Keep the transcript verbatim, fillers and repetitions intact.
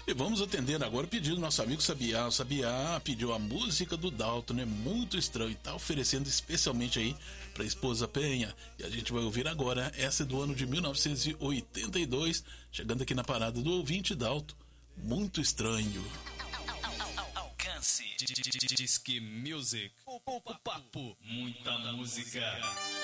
E vamos atender agora o pedido do nosso amigo Sabiá. O Sabiá pediu a música do Dalton, né? Muito estranho, e tá oferecendo especialmente aí pra esposa Penha. E a gente vai ouvir agora, essa é do ano de mil novecentos e oitenta e dois, chegando aqui na parada do ouvinte Dalton. Muito estranho. Alcance Disque Music. O papo, muita música.